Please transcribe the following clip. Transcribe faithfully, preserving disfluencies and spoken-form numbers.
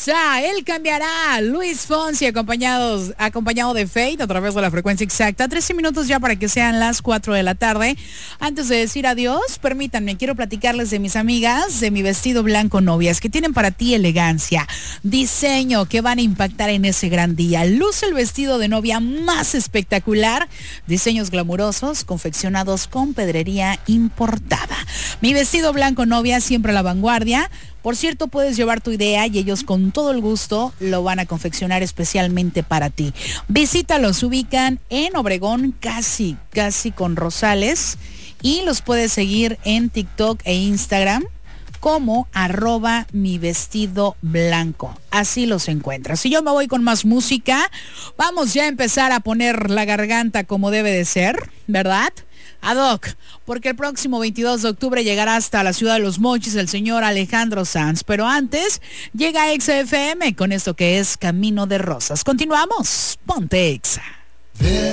Exa, él cambiará. Luis Fonsi acompañados, acompañado de Fate a través de la frecuencia exacta. trece minutos ya para que sean las cuatro de la tarde. Antes de decir adiós, permítanme, quiero platicarles de mis amigas de mi vestido blanco novias, que tienen para ti elegancia, diseño, que van a impactar en ese gran día. Luce el vestido de novia más espectacular, diseños glamurosos, confeccionados con pedrería importada. Mi vestido blanco novia, siempre a la vanguardia. Por cierto, puedes llevar tu idea y ellos con todo el gusto lo van a confeccionar especialmente para ti. Visítalos, ubican en Obregón, casi, casi con Rosales, y los puedes seguir en TikTok e Instagram como arroba mi vestido blanco. Así los encuentras. Y yo me voy con más música. Vamos ya a empezar a poner la garganta como debe de ser, ¿verdad? Ad hoc, porque el próximo veintidós de octubre llegará hasta la ciudad de Los Mochis el señor Alejandro Sanz. Pero antes llega Exa F M con esto que es Camino de Rosas. Continuamos. Ponte Exa.